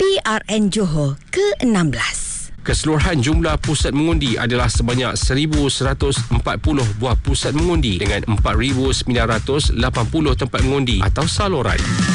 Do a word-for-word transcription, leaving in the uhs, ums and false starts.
P R N Johor ke enam belas. Keseluruhan jumlah pusat mengundi adalah sebanyak seribu seratus empat puluh buah pusat mengundi dengan empat ribu sembilan ratus lapan puluh tempat mengundi atau saluran.